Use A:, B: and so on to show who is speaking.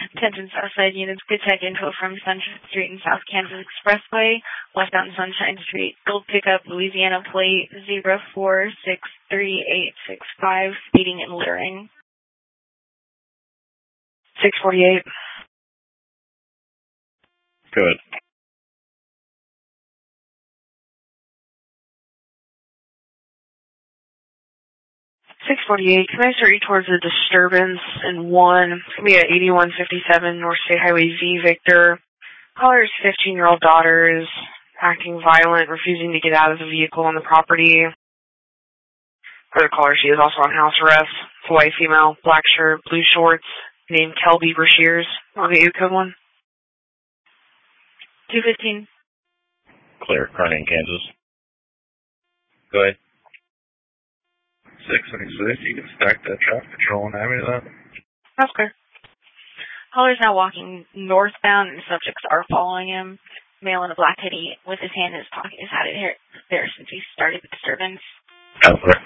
A: Attention Southside units, good tech info from Sunshine Street and South Kansas Expressway, westbound Sunshine Street, gold pickup, Louisiana plate 0463865, speeding and littering. 648.
B: Good.
A: 648, can I start you towards a disturbance in 1? It's going to be at 8157 North State Highway V, Victor. Caller's 15-year-old daughter is acting violent, refusing to get out of the vehicle on the property. For the caller, she is also on house arrest. It's a white female, black shirt, blue shorts, named Kelby Brashears. I'll get you code 1. 215.
B: Clear. Kearney, Kansas. Go ahead.
C: 626, you can stack that traffic patrol and have me that.
A: That's clear. Caller's now walking northbound and subjects are following him. Male in a black hoodie with his hand in his pocket has had it there since he started the disturbance.
B: That's clear.